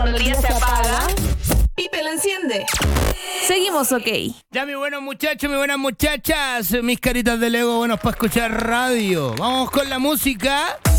Cuando el día se apaga, Pipe lo enciende. Seguimos, ok. Ya, mis buenos muchachos, mis buenas muchachas, mis caritas de Lego, buenos para escuchar radio. Vamos con la música.